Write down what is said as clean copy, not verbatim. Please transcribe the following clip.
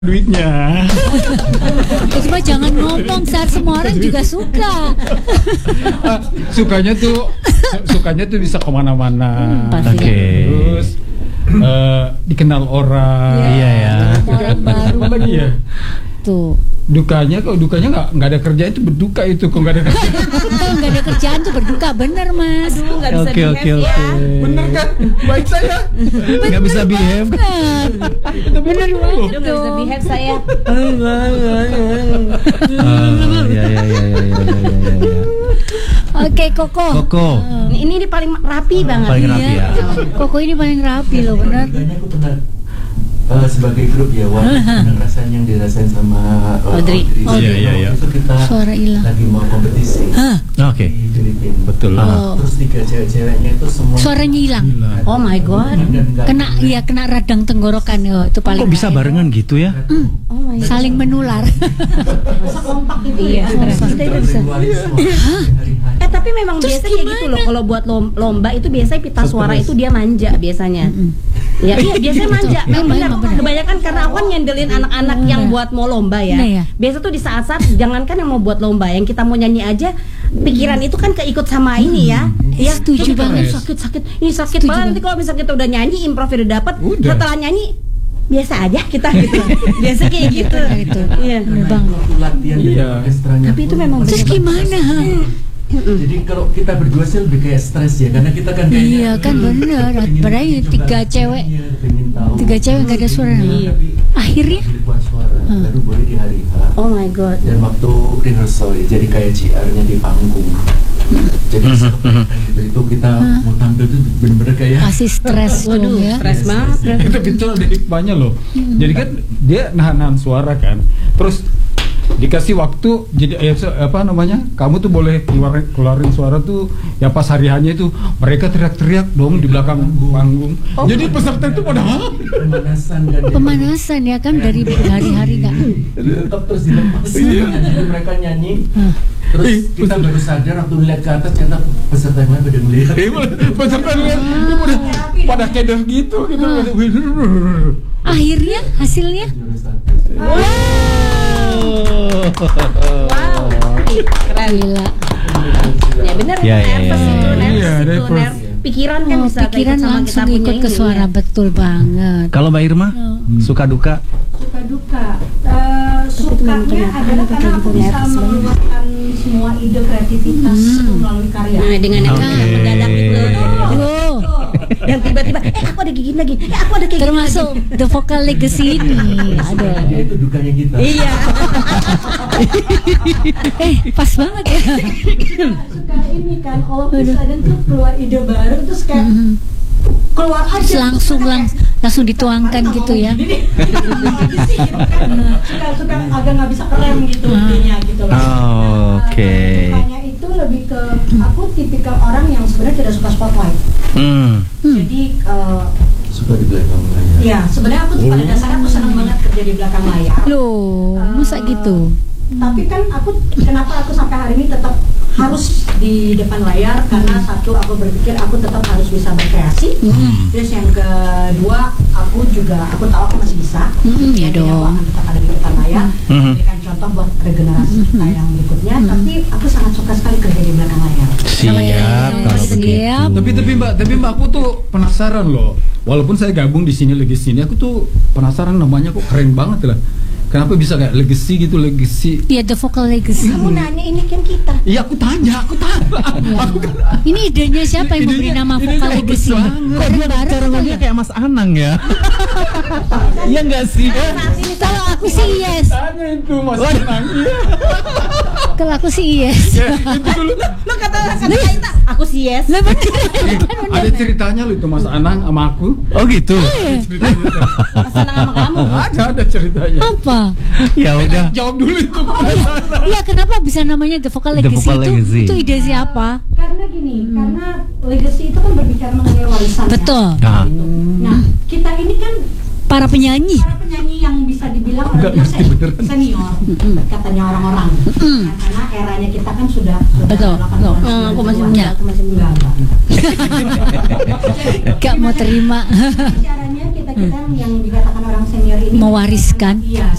duitnya. Cuma jangan ngomong, semua orang juga suka. Sukanya tuh bisa kemana-mana. Pasti. Terus dikenal orang. Iya ya. Orang baru. Apa lagi ya? Tuh. Dukanya nggak ada kerjaan itu berduka itu kok nggak ada kerjaan. Kalau nggak ada kerjaan tuh berduka, bener Mas. Aduh, nggak bisa Oke. Bener kan? Baik saya. Nggak bisa behave. Bener Aduh, banget nggak bisa tuh. behave saya. Ya. Oke, Koko. Ini paling rapi banget. Paling rapi ya. Koko ini paling rapi loh, bener. Kayaknya aku pernah sebagai grup ya, ngerasain yang dirasain sama Audrey. Iya. Itu kita Suara hilang. lagi mau kompetisi Oke. di Filipina. Betul. Oh. Terus 3 cewek-ceweknya itu semua Suaranya hilang. Oh my god. Kena radang tenggorokan ya, itu paling. Kok bisa barengan gitu ya? Oh my god. Saling menular. Sekompak itu ya. Kita itu bisa. Tapi memang Terus biasa kayak gitu loh. Kalau buat lomba itu biasanya pita suara itu dia manja biasanya. Ya, iya biasanya manja. Memang benar. Kebanyakan karena aku kan nyandelin anak-anak yang buat mau lomba ya. Nah, ya. Biasa tuh di saat-saat jangankan yang mau buat lomba, yang kita mau nyanyi aja pikiran itu kan keikut sama ini ya. Ya, Setuju banget. Sakit. Ini sakit Setuju banget. Nanti banget. kalau misalnya kita udah nyanyi, improv udah dapet, Udah. setelah nyanyi biasa aja kita gitu. Biasa kayak gitu. Gitu. Iya. Bener banget. Waktu latihan di Iya. orkestranya Tapi itu pun memang Terus masih gimana? Jadi kalau kita berdua sih lebih kayak stres ya, karena kita kan kayaknya Iya kan bener. Padahal tiga cewek nggak ada suara. Iya. Akhirnya Buat suara baru boleh di hari H. Oh my god. Dan waktu rehearsal ya, jadi kayak JR-nya di panggung. Jadi itu kita mau tampil tuh bener-bener kayak masih stres dong ya. Stres banget. Tapi itu ada hikmahnya loh. Jadi kan dia nahan suara kan. Terus dikasih waktu, jadi kamu tuh boleh keluarin suara tuh ya pas hari hanya itu mereka teriak-teriak dong di belakang panggung. Jadi peserta itu pada pemanasan Ya kan dari berhari-hari kan. Ditutupkan terus dilepas. Jadi mereka nyanyi. Terus kita baru sadar waktu melihat ke atas ternyata peserta yang lain pada melihat. peserta lihat pada keder gitu. Akhirnya hasilnya Wow. Keren. gila. Ya bener, Ya, nervous itu, Iya, nervous. nervous. Pikiran kan bisa Pikiran keikut sama langsung kita ikut punya ke ini, suara, ya. betul banget. Kalau Mbak Irma, suka duka? Suka duka, sukanya adalah karena aku bisa mengeluarkan semua ide kreativitas melalui karya. Nah, dengan yang Oke. mendadak itu. Wow. Dan tiba-tiba, aku ada gigit lagi. Aku ada kayak gini Termasuk The Vocal Legacy ini. Aduh. Itu dukanya kita. Iya. Pas banget ya. Suka ini kan, all of a sudden tuh keluar ide baru terus kayak keluar aja. Langsung dituangkan gitu ya. Suka agak nggak bisa keren gitu idenya gitu loh. Oke. Sukanya itu lebih ke aku tipikal orang yang sebenarnya tidak suka spotlight. Jadi Suka di belakang layar. ya sebenarnya aku pada dasarnya aku senang banget kerja di belakang layar. Loh, masa gitu? Tapi kan kenapa aku sampai hari ini tetap harus di depan layar, karena satu aku berpikir aku tetap harus bisa berkreasi. Terus yang kedua aku tahu aku masih bisa. Ya Jadi aku dong. akan tetap ada di depan layar, memberikan contoh buat regenerasi kita yang berikutnya. Tapi aku sangat suka sekali kerja di belakang layar. Siap kalau Siap. begitu. Tapi mbak aku tuh penasaran loh. Walaupun saya gabung di sini legacy ini, aku tuh penasaran namanya kok keren banget lah. Kenapa bisa kayak legacy gitu, legacy? Ya The Vocal Legacy. Kamu nanya ini kan kita. Iya aku tanya. Aku kan Ini idenya siapa yang memberi nama Vocal Legacy? Kok dia cara ngomongnya kayak Mas Anang ya? Iya nggak sih? Kalau aku sih yes. tanya itu Mas Anang. Kalau aku sih yes. Lo kata kita, aku sih yes. Ada ceritanya loh itu Mas Anang sama aku. Oh gitu. Senang sama kamu. Ada ceritanya. Apa? Ya udah. Jawab dulu itu. Iya, kenapa bisa namanya The Vocal The Legacy Vocal Legacy. itu ide siapa? Karena gini, karena legacy itu kan berbicara mengenai warisan. Betul. Nah, Nah, kita ini kan Para penyanyi. para penyanyi yang bisa dibilang Nggak orangnya ngerti beneran. senior, katanya orang-orang. Karena eranya kita kan sudah Betul, 80-an, betul. Aku masih 90-an. muda, aku masih muda. Enggak. Gak mau terima. Caranya kita kita yang dikatakan orang senior ini Mewariskan. Iya.